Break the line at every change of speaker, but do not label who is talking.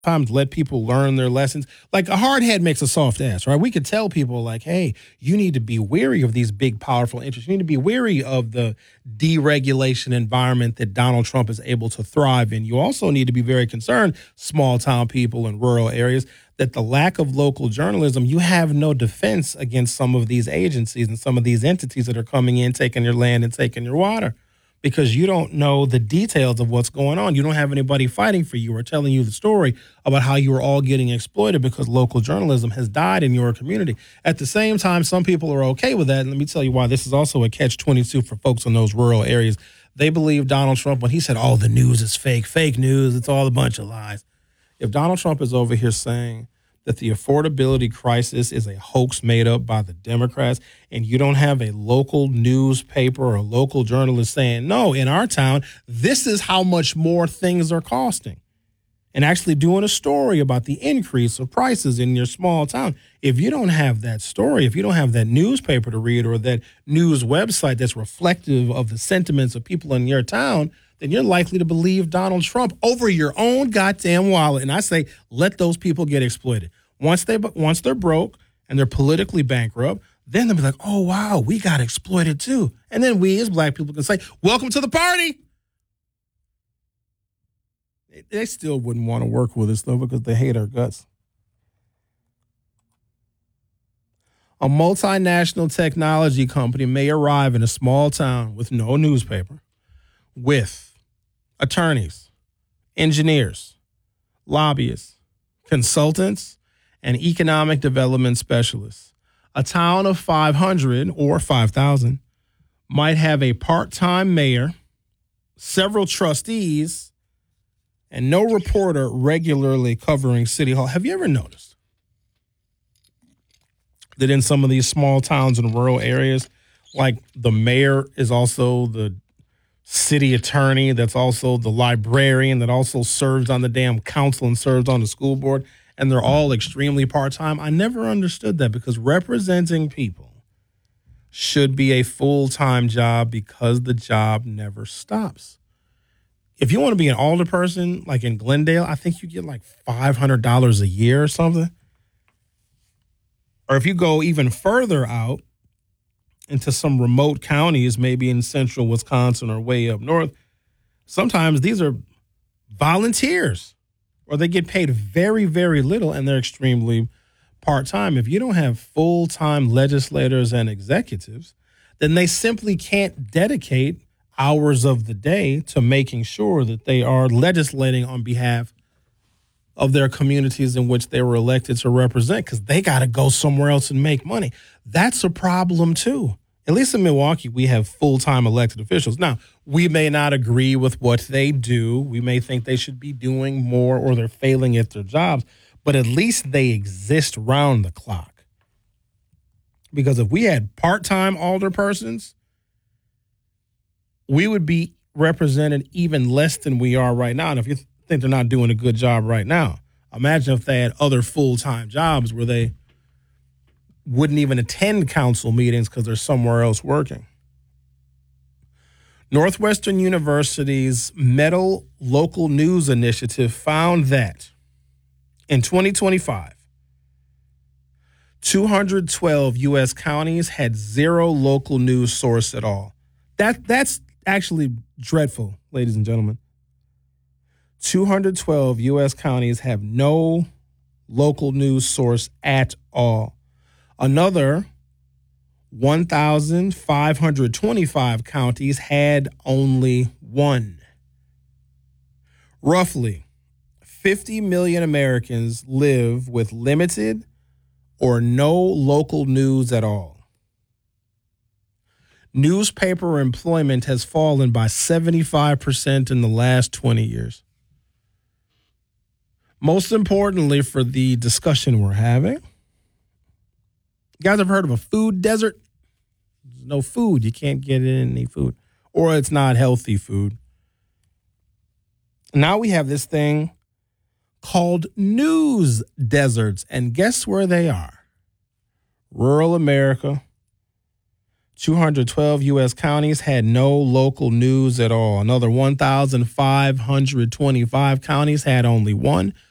Times let people learn their lessons. Like a hard head makes a soft ass, right? We could tell people like, hey, you need to be wary of these big, powerful interests. You need to be wary of the deregulation environment that Donald Trump is able to thrive in. You also need to be very concerned, small town people in rural areas, that the lack of local journalism, you have no defense against some of these agencies and some of these entities that are coming in, taking your land and taking your water, because you don't know the details of what's going on. You don't have anybody fighting for you or telling you the story about how you are all getting exploited because local journalism has died in your community. At the same time, some people are okay with that. And let me tell you why this is also a catch-22 for folks in those rural areas. They believe Donald Trump when he said, oh, the news is fake news, it's all a bunch of lies. If Donald Trump is over here saying that the affordability crisis is a hoax made up by the Democrats, and you don't have a local newspaper or a local journalist saying, no, in our town, this is how much more things are costing, and actually doing a story about the increase of prices in your small town. If you don't have that story, if you don't have that newspaper to read or that news website that's reflective of the sentiments of people in your town, then you're likely to believe Donald Trump over your own goddamn wallet. And I say, let those people get exploited. Once they're broke and they're politically bankrupt, then they'll be like, oh, wow, we got exploited too. And then we as black people can say, welcome to the party. They still wouldn't want to work with us, though, because they hate our guts. A multinational technology company may arrive in a small town with no newspaper, with attorneys, engineers, lobbyists, consultants, and economic development specialists. A town of 500 or 5,000 might have a part-time mayor, several trustees, and no reporter regularly covering City Hall. Have you ever noticed that in some of these small towns and rural areas, like the mayor is also the city attorney, that's also the librarian, that also serves on the damn council and serves on the school board, and they're all extremely part-time? I never understood that, because representing people should be a full-time job because the job never stops. If you want to be an alderperson, like in Glendale, I think you get like $500 a year or something. Or if you go even further out into some remote counties, maybe in central Wisconsin or way up north, sometimes these are volunteers, or they get paid very, very little, and they're extremely part-time. If you don't have full-time legislators and executives, then they simply can't dedicate hours of the day to making sure that they are legislating on behalf of their communities in which they were elected to represent, because they got to go somewhere else and make money. That's a problem, too. At least in Milwaukee, we have full-time elected officials. Now, we may not agree with what they do. We may think they should be doing more, or they're failing at their jobs, but at least they exist round the clock. Because if we had part-time alderpersons, we would be represented even less than we are right now. And if you think they're not doing a good job right now, imagine if they had other full-time jobs where they wouldn't even attend council meetings because they're somewhere else working. Northwestern University's Metal Local News Initiative found that in 2025, 212 U.S. counties had zero local news source at all. That's actually dreadful, ladies and gentlemen. 212 U.S. counties have no local news source at all. Another 1,525 counties had only one. Roughly 50 million Americans live with limited or no local news at all. Newspaper employment has fallen by 75% in the last 20 years. Most importantly, for the discussion we're having, you guys have heard of a food desert? There's no food. You can't get any food. Or it's not healthy food. Now we have this thing called news deserts. And guess where they are? Rural America. 212 U.S. counties had no local news at all. Another 1,525 counties had only one.